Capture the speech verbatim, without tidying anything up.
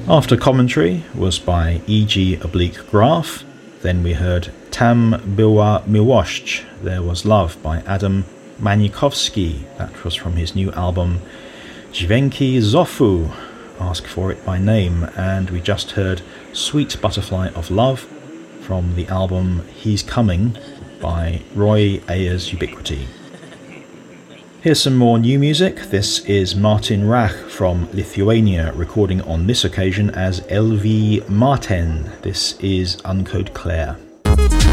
After Commentary was by E G Oblique Graph. Then we heard Tam Była Miłość, There Was Love by Adam Maniakowski. That was from his new album Dźwięki Zofu, Ask For It By Name. And we just heard Sweet Butterfly of Love from the album He's Coming by Roy Ayers Ubiquity. Here's some more new music. This is Martin Rach from Lithuania, recording on this occasion as L V Martin. This is Uncode Claire.